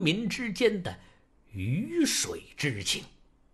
民之间的鱼水之情。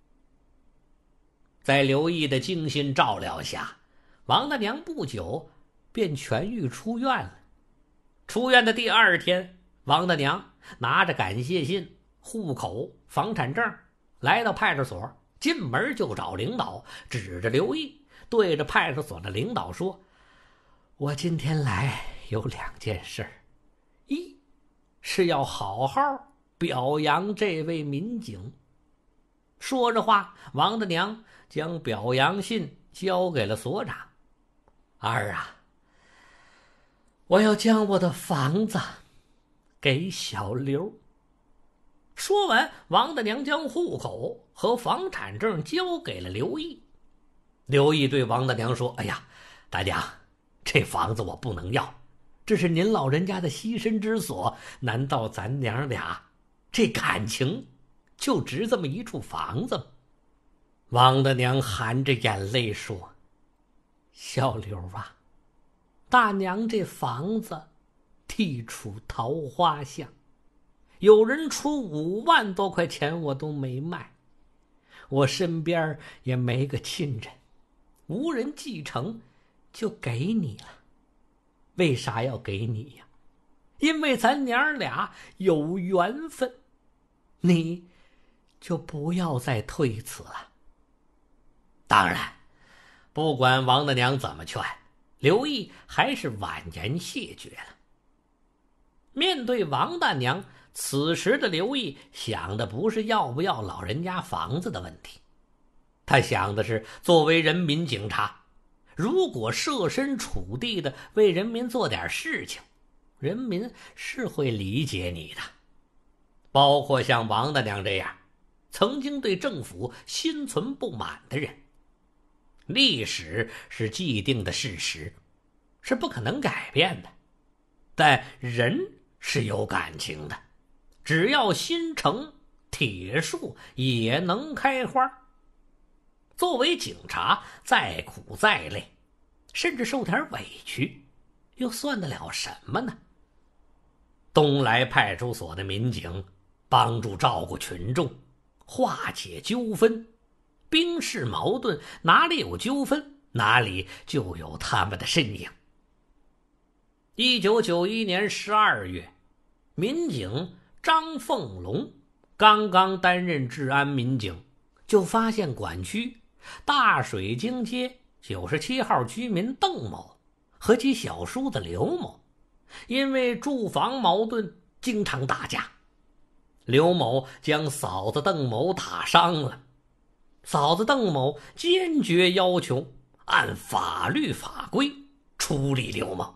在刘毅的精心照料下，王大娘不久便痊愈出院了。出院的第2天，王大娘拿着感谢信、户口、房产证来到派出所，进门就找领导，指着刘毅对着派出所的领导说：我今天来有2件事，一是要好好表扬这位民警。说着话，王大娘将表扬信交给了所长。二啊，我要将我的房子给小刘。说完，王大娘将户口和房产证交给了刘毅。刘毅对王大娘说：哎呀，大娘，这房子我不能要，这是您老人家的栖身之所，难道咱娘俩这感情就值这么一处房子吗？王大娘含着眼泪说：小刘啊，大娘这房子地处桃花巷，有人出5万多块钱我都没卖，我身边也没个亲人，无人继承，就给你了。为啥要给你呀？因为咱娘俩有缘分，你就不要再推辞了。当然，不管王大娘怎么劝，刘毅还是婉言谢绝了。面对王大娘，此时的刘毅想的不是要不要老人家房子的问题，他想的是作为人民警察，如果设身处地的为人民做点事情，人民是会理解你的。包括像王大娘这样曾经对政府心存不满的人。历史是既定的事实，是不可能改变的，但人是有感情的，只要心诚，铁树也能开花。作为警察，再苦再累，甚至受点委屈，又算得了什么呢？东来派出所的民警帮助照顾群众，化解纠纷，兵士矛盾，哪里有纠纷，哪里就有他们的身影。1991年12月，民警张凤龙刚刚担任治安民警，就发现管区大水晶街97号居民邓某和其小叔子刘某因为住房矛盾经常打架，刘某将嫂子邓某打伤了，嫂子邓某坚决要求按法律法规处理刘某。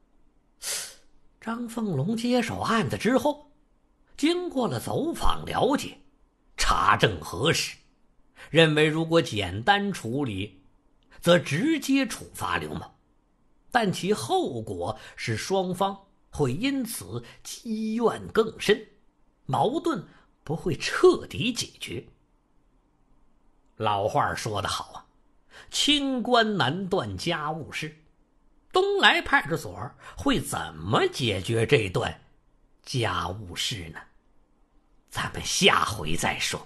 张凤龙接手案子之后，经过了走访了解，查证核实，认为如果简单处理，则直接处罚刘某，但其后果是双方会因此积怨更深，矛盾不会彻底解决。老话说得好啊，清官难断家务事。东来派出所会怎么解决这段家务事呢？咱们下回再说。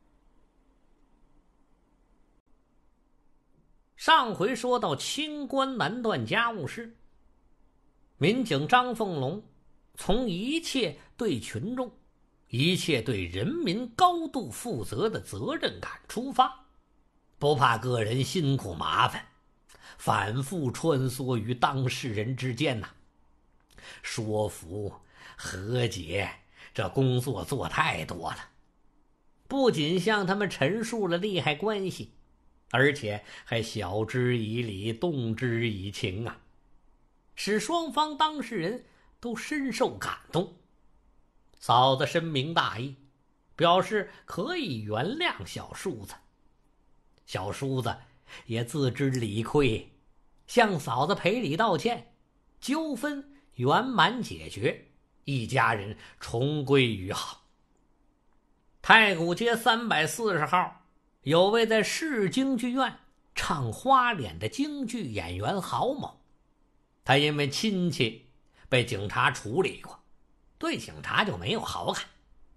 上回说到清官难断家务事，民警张凤龙从一切对群众、一切对人民高度负责的责任感出发，不怕个人辛苦麻烦，反复穿梭于当事人之间说服、和解，这工作做太多了。不仅向他们陈述了利害关系，而且还晓之以理，动之以情使双方当事人都深受感动。嫂子深明大义，表示可以原谅小叔子。小叔子也自知理亏，向嫂子赔礼道歉，纠纷圆满解决，一家人重归于好。太古街340号有位在市京剧院唱花脸的京剧演员郝某，他因为亲戚被警察处理过，对警察就没有好感，